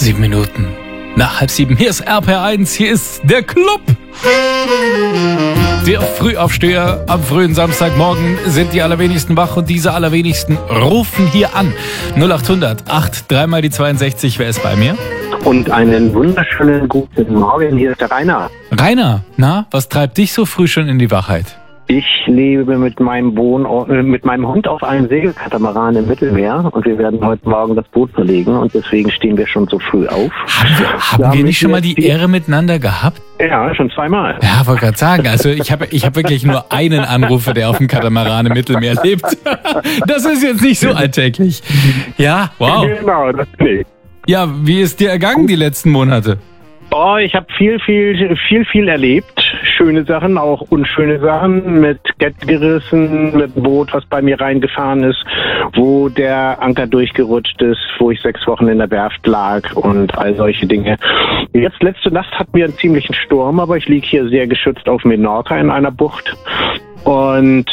7 Minuten nach 6:30. Hier ist RPR1, hier ist der Club. Der Frühaufsteher am frühen Samstagmorgen sind die allerwenigsten wach und diese allerwenigsten rufen hier an. 0800 8 mal die 62, wer ist bei mir? Und einen wunderschönen guten Morgen, hier ist der Rainer. Rainer, na, was treibt dich so früh schon in die Wachheit? Ich lebe mit meinem Hund auf einem Segelkatamaran im Mittelmeer und wir werden heute Morgen das Boot verlegen und deswegen stehen wir schon so früh auf. Haben wir nicht schon mal die Ehre miteinander gehabt? Ja, schon zweimal. Ja, wollte gerade sagen, also ich hab wirklich nur einen Anrufer, der auf dem Katamaran im Mittelmeer lebt. Das ist jetzt nicht so alltäglich. Ja, wow. Genau, das bin ich. Ja, wie ist dir ergangen die letzten Monate? Oh, ich habe viel erlebt. Schöne Sachen, auch unschöne Sachen. Mit Gett gerissen, mit einem Boot, was bei mir reingefahren ist, wo der Anker durchgerutscht ist, wo ich 6 Wochen in der Werft lag und all solche Dinge. Jetzt letzte Nacht hatten wir einen ziemlichen Sturm, aber ich liege hier sehr geschützt auf Menorca in einer Bucht. Und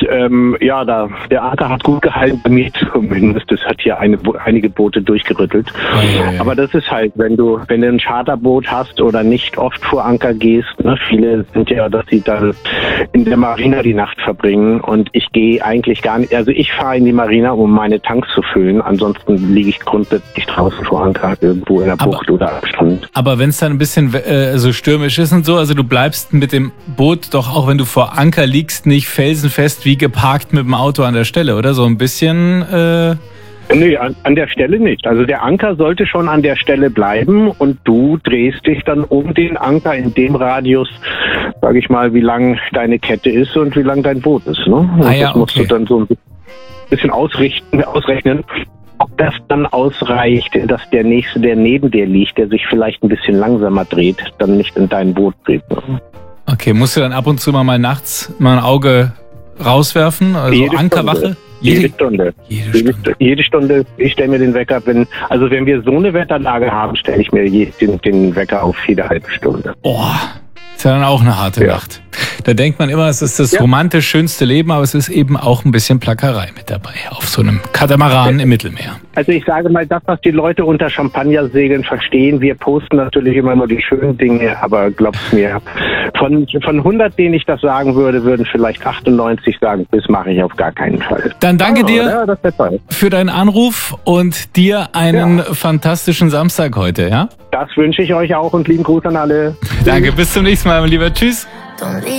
der Anker hat gut gehalten, bei mir zumindest. Das hat hier einige Boote durchgerüttelt. Ja. Aber das ist halt, wenn du ein Charterboot hast oder nicht oft vor Anker gehst, ne, viele sind ja, dass sie dann in der Marina die Nacht verbringen und ich gehe eigentlich gar nicht, also ich fahre in die Marina, um meine Tanks zu füllen, ansonsten liege ich grundsätzlich draußen vor Anker, irgendwo in der Bucht oder am Strand. Aber wenn es dann ein bisschen so stürmisch ist und so, also du bleibst mit dem Boot doch auch, wenn du vor Anker liegst, nicht felsenfest wie geparkt mit dem Auto an der Stelle, oder? So ein bisschen... Nee, an der Stelle nicht. Also der Anker sollte schon an der Stelle bleiben und du drehst dich dann um den Anker in dem Radius, sage ich mal, wie lang deine Kette ist und wie lang dein Boot ist. Ne? Und das musst du dann so ein bisschen ausrechnen, ob das dann ausreicht, dass der Nächste, der neben dir liegt, der sich vielleicht ein bisschen langsamer dreht, dann nicht in dein Boot dreht. Ne? Okay, musst du dann ab und zu mal nachts mal ein Auge rauswerfen? Also Ankerwache? Jede Stunde. Ich stelle mir den Wecker, wenn wir so eine Wetterlage haben, stelle ich mir den Wecker auf jede halbe Stunde. Oh, ist ja dann auch eine harte Nacht. Da denkt man immer, es ist das romantisch schönste Leben, aber es ist eben auch ein bisschen Plackerei mit dabei auf so einem Katamaran im Mittelmeer. Also ich sage mal, das, was die Leute unter Champagnersegeln verstehen, wir posten natürlich immer nur die schönen Dinge, aber glaub's mir, von 100, denen ich das sagen würde, würden vielleicht 98 sagen, das mache ich auf gar keinen Fall. Dann danke dir für deinen Anruf und dir einen fantastischen Samstag heute, ja? Das wünsche ich euch auch und lieben Gruß an alle. Danke, bis zum nächsten Mal, mein Lieber. Tschüss.